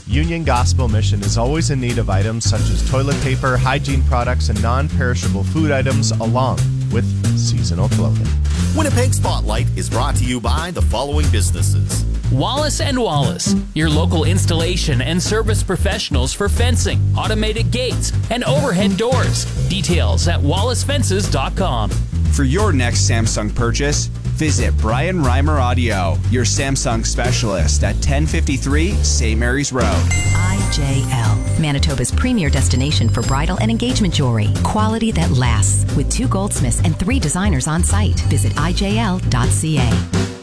Union Gospel Mission is always in need of items such as toilet paper, hygiene products, and non-perishable food items, along with seasonal clothing. Winnipeg Spotlight is brought to you by the following businesses. Wallace & Wallace, your local installation and service professionals for fencing, automated gates, and overhead doors. Details at wallacefences.com. For your next Samsung purchase, visit Brian Reimer Audio, your Samsung specialist at 1053 St. Mary's Road. IJL, Manitoba's premier destination for bridal and engagement jewelry. Quality that lasts. With 2 goldsmiths and 3 designers on site. Visit IJL.ca.